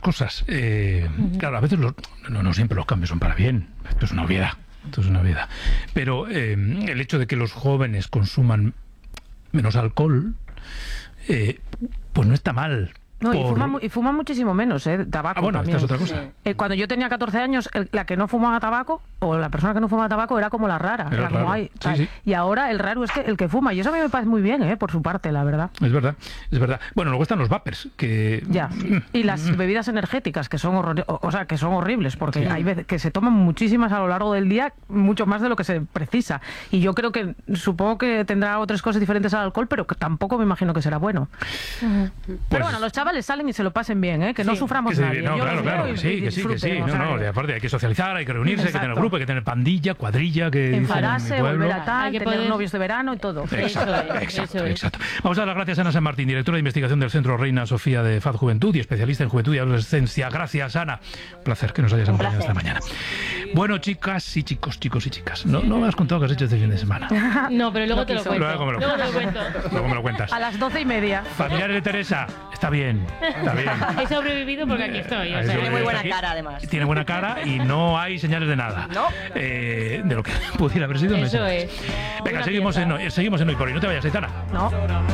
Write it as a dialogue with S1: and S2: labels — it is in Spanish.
S1: cosas. Claro, a veces no siempre los cambios son para bien. Esto es una obviedad. Pero el hecho de que los jóvenes consuman menos alcohol, pues no está mal.
S2: No, y fuman muchísimo menos, tabaco.
S1: Bueno,
S2: también.
S1: esta es otra cosa.
S2: Cuando yo tenía 14 años, la que no fumaba tabaco, o la persona que no fumaba tabaco, era como la rara. Era como,
S1: raro.
S2: ay,
S1: Sí.
S2: Y ahora el raro es el que fuma. Y eso a mí me parece muy bien, por su parte, la verdad.
S1: Es verdad. Bueno, luego están los vapers, que...
S2: Ya. Y las bebidas energéticas, que son que son horribles, porque hay veces que se toman muchísimas a lo largo del día, mucho más de lo que se precisa. Y yo creo que, supongo que tendrá otras cosas diferentes al alcohol, pero que tampoco me imagino que será bueno. Pero bueno, los chavales salen y se lo pasen bien, que no suframos nadie.
S1: No, claro, que sí. Aparte hay que socializar, hay que reunirse, hay que tener grupo, hay que tener pandilla, cuadrilla, que
S2: enfadarse, volver a tal, hay que tener novios de verano y todo.
S1: Exacto. Vamos a dar las gracias a Ana San Martín, directora de investigación del Centro Reina Sofía de FAD Juventud y especialista en juventud y adolescencia. Gracias, Ana. Un placer que nos hayas acompañado esta mañana. Bueno, chicas y chicos y chicas, no me has contado qué has hecho este fin de semana.
S3: No, pero luego te lo cuento.
S1: Luego me lo cuentas.
S2: A las 12:30.
S1: Familiares de Teresa, está bien.
S3: He sobrevivido porque aquí estoy.
S4: Tiene muy buena cara, además.
S1: Tiene buena cara y no hay señales de nada.
S4: No.
S1: De lo que pudiera haber sido.
S3: Eso es.
S1: Venga, seguimos en Hoy por Hoy. No te vayas, Aitana.
S2: No.